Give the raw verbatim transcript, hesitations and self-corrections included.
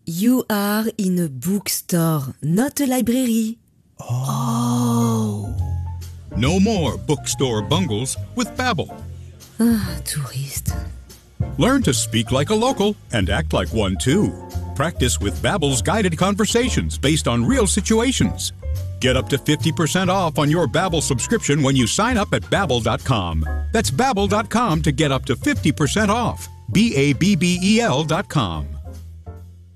You are in a bookstore, not a library. Oh. No more bookstore bungles with Babbel. Ah, touriste. Learn to speak like a local and act like one too. Practice with Babbel's guided conversations based on real situations. Get up to fifty percent off on your Babbel subscription when you sign up at babbel dot com. That's babbel dot com to get up to fifty percent off. B A B B E L dot com.